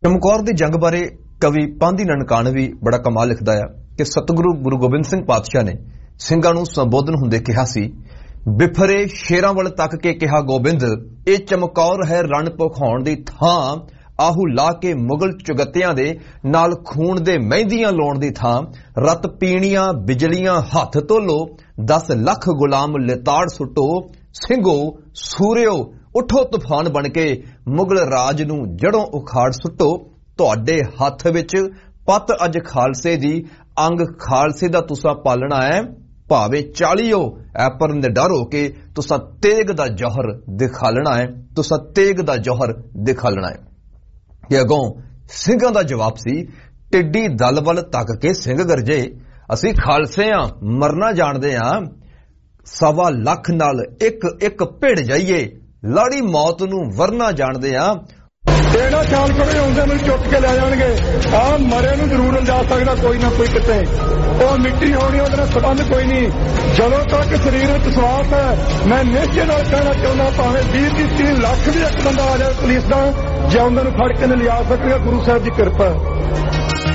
चमकौर की जंग बारे कवि पांधी ननकाणवी बड़ा कमाल लिखदा है कि सतगुरु गुरु गोबिंद सिंह पातशाह ने ਸਿੰਘਾਂ ਨੂੰ संबोधन ਹੁੰਦੇ ਕਿਹਾ ਸੀ बिफरे शेरां वल तक के कहा गोबिंद ये चमकौर है रण भखाउण दी थां आहू ला के मुगल चुगत्तियां दे नाल खून दे मेहंदियां लाउण दी थां रत पीणियां बिजलियां हथ धोलो 10 लाख गुलाम लिताड़ सुटो ਸਿੰਘੋ सूर्यो उठो तूफान बन के मुगल राज नूं जड़ों उखाड़ सुटो तुहाडे हथ विच पत अज खालसे दी अंग खालसे दा तुसा पालना है भावे 40 हो ऐ पर निडर हो के तुसा तेग दा जौहर दिखालना है तुसा तेग दा जौहर दिखालना है कि अगों ਸਿੰਘਾਂ दा जवाब सी टिड्डी दल वल तक के सिंह गरजे असी खालसे आ मरना जानदे आ 1.25 लाख नाल एक एक भिड़ जाइए लाड़ी मौत नूं वरना जानदे आ तेना ख्याल करो आउंदे नूं चुक के ले जाणगे आ मरे नूं जरूर जा सकदा कोई ना कोई किते ਉਹ ਮਿੱਟੀ ਹੋਣੀ ਉਹਦੇ ਨਾਲ ਸੰਬੰਧ ਕੋਈ ਨਹੀਂ ਜਦੋਂ ਤੱਕ ਸਰੀਰ ਵਿੱਚ ਸਵਾਸ ਹੈ ਮੈਂ ਨਿਸ਼ਚੈ ਨਾਲ ਕਹਿਣਾ ਚਾਹੁੰਦਾ ਭਾਵੇਂ 20-30 ਲੱਖ ਵੀ ਇੱਕ ਬੰਦਾ ਆ ਜਾਏ ਪੁਲਿਸ ਦਾ ਜੇ ਉਹਨਾਂ ਨੂੰ ਫੜ ਕੇ ਲਿਆ ਸਕੇਗਾ ਗੁਰੂ ਸਾਹਿਬ ਦੀ ਕਿਰਪਾ